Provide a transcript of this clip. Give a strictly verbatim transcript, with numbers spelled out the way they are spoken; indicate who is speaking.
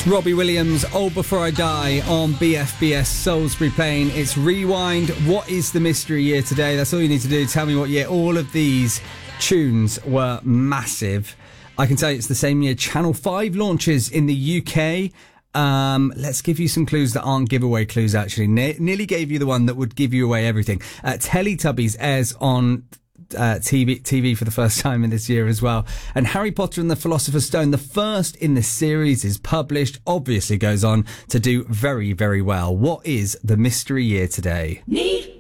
Speaker 1: Robbie Williams, Old Before I Die on B F B S Salisbury Plain. It's Rewind. What is the mystery year today? That's all you need to do. Tell me what year. All of these tunes were massive. I can tell you it's the same year Channel five launches in the U K. Um, let's give you some clues that aren't giveaway clues, actually. Ne- nearly gave you the one that would give you away everything. Uh, Teletubbies airs on Uh, T V T V for the first time in this year as well. And Harry Potter and the Philosopher's Stone, the first in the series, is published, obviously goes on to do very, very well. What is the mystery year today?
Speaker 2: Need